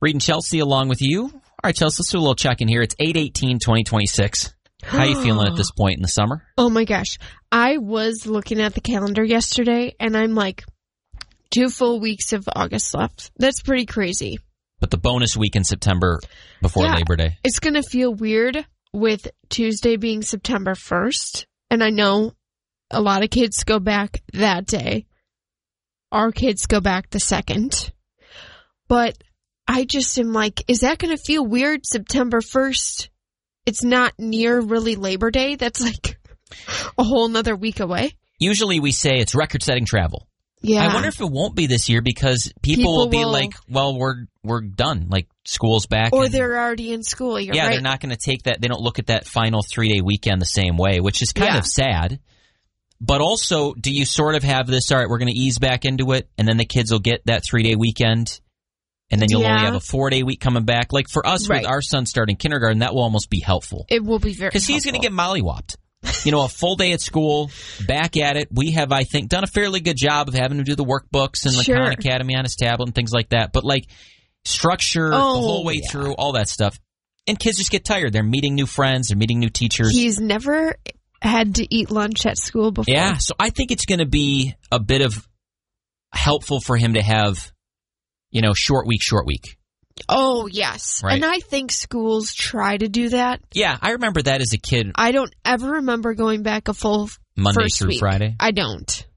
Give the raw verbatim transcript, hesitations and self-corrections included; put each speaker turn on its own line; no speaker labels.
Reed and Chelsea along with you. All right, Chelsea, let's do a little check-in here. It's eight eighteen twenty twenty-six. How are you feeling at this point in the summer?
Oh, my gosh. I was looking at the calendar yesterday, and I'm like, two full weeks of August left. That's pretty crazy.
But the bonus week in September before
yeah,
Labor Day.
It's going to feel weird with Tuesday being September first. And I know a lot of kids go back that day. Our kids go back the second. But I just am like, is that going to feel weird September first? It's not near really Labor Day. That's like a whole nother week away.
Usually we say it's record-setting travel.
Yeah.
I wonder if it won't be this year because people,
People
will be
will-
like, well, we're we're done. Like, school's back.
Or
and-
they're already in school. You're
Yeah,
right.
they're not going to take that. They don't look at that final three-day weekend the same way, which is kind
Yeah.
of sad. But also, do you sort of have this, all right, we're going to ease back into it, and then the kids will get that three-day weekend, and then you'll
Yeah.
only have a four-day week coming back? Like, for us,
Right.
with our son starting kindergarten, that will almost be helpful.
It will be very
Because he's going to
helpful.
get mollywopped. You know, a full day at school, back at it. We have, I think, done a fairly good job of having to do the workbooks and the
Sure.
Khan Academy on his tablet and things like that. But, like, structure
Oh,
the whole way
yeah.
through, all that stuff. And kids just get tired. They're meeting new friends. They're meeting new teachers.
He's never had to eat lunch at school before.
Yeah, so I think it's going to be a bit of helpful for him to have, you know, short week, short week.
Oh, yes.
Right.
And I think schools try to do that.
Yeah, I remember that as a kid,
I don't ever remember going back a full
Monday
first
through
week.
Friday.
I don't.